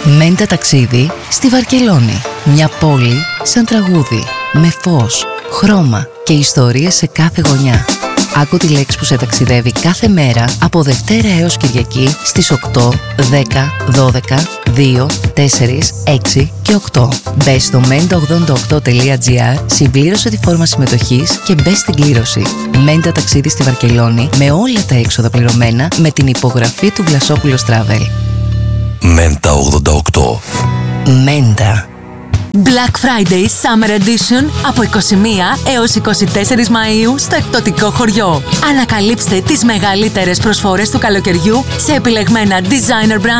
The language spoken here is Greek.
Μέντα ταξίδι στη Βαρκελόνη. Μια πόλη σαν τραγούδι, με φως, χρώμα και ιστορίες σε κάθε γωνιά. Άκου τη λέξη που σε ταξιδεύει κάθε μέρα από Δευτέρα έως Κυριακή στις 8, 10, 12, 2, 4, 6 και 8. Μπες στο menta88.gr, συμπλήρωσε τη φόρμα συμμετοχής και μπες στην κλήρωση. Μέντα ταξίδι στη Βαρκελόνη με όλα τα έξοδα πληρωμένα με την υπογραφή του Βλασόπουλος Travel. Μέντα 88. Μέντα. Black Friday Summer Edition από 21 έως 24 Μαΐου στο εκπτωτικό χωριό. Ανακαλύψτε τις μεγαλύτερες προσφορές του καλοκαιριού σε επιλεγμένα designer brands